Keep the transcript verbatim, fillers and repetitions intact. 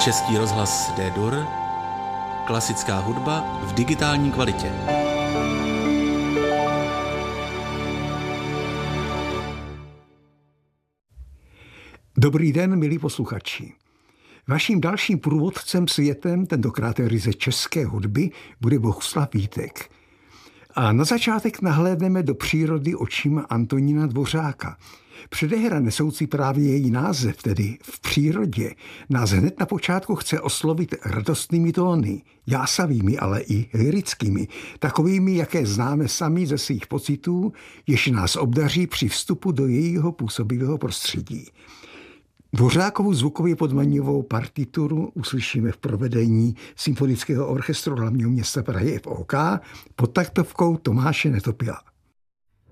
Český rozhlas D-Dur, klasická hudba v digitální kvalitě. Dobrý den, milí posluchači. Vaším dalším průvodcem světem, tentokrát ryze české hudby, bude Bohuslav Vítek. A na začátek nahlédneme do přírody očima Antonína Dvořáka. Předehra nesoucí právě její název, tedy V přírodě, nás hned na počátku chce oslovit radostnými tóny, jásavými, ale i lyrickými, takovými, jaké známe sami ze svých pocitů, jež nás obdaří při vstupu do jejího působivého prostředí. Dvořákovu zvukově podmanivou partituru uslyšíme v provedení Symfonického orchestru hlavního města Prahy F O K pod taktovkou Tomáše Netopila.